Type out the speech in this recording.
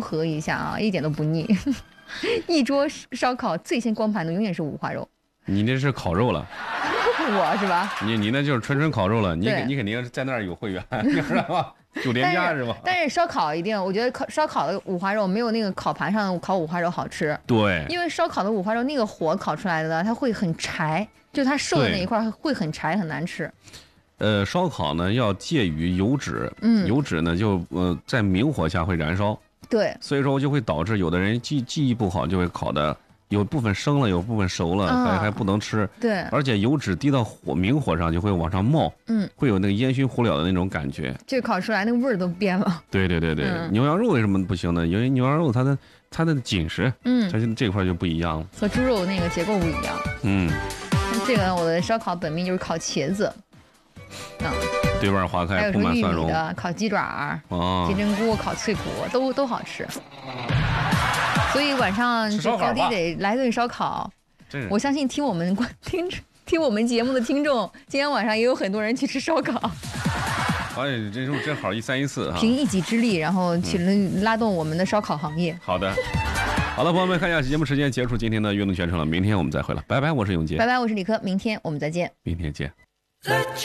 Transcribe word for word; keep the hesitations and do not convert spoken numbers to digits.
合一下啊，一点都不腻。一桌烧烤最先光盘的永远是五花肉。 你那是烤肉了， 我是吧？ 你你那就是纯纯烤肉了，你对你肯定在那儿有会员，你知道吧？酒店价是吧？ 但是烧烤一定，我觉得烤烧烤的五花肉没有那个烤盘上烤五花肉好吃。 对， 因为烧烤的五花肉那个火烤出来的，它会很柴，就它瘦的那一块会很柴，很难吃。 呃，烧烤呢要介于油脂， 嗯， 油脂呢就呃在明火下会燃烧， 对， 所以说就会导致有的人记记忆不好，就会烤的有部分生了，有部分熟了， 啊还还不能吃。 对， 而且油脂滴到火明火上就会往上冒， 嗯， 会有那个烟熏火燎的那种感觉。 这烤出来那个味儿都变了。 对对对对， 嗯牛羊肉为什么不行呢？因为牛羊肉它的它的紧实， 嗯， 它就这块就不一样了。 和猪肉那个结构不一样。 嗯， 这个我的烧烤本命就是烤茄子，嗯， 对半花还开，铺有什么玉满蒜蓉。 米的烤鸡爪儿、 哦金，针菇、烤脆骨都都好吃。所以晚上吃烧烤吧高低得来顿烧烤。 真是我相信听我们观听听我们节目的听众，今天晚上也有很多人去吃烧烤， 哎，这正正好一三一四哈。 凭一己之力，然后去拉动我们的烧烤行业。 好的，好了，朋友们，看一下节目时间结束今天的运动全程了，明天我们再会了，拜拜，我是永杰， 拜拜，我是李科，明天我们再见。 明天见。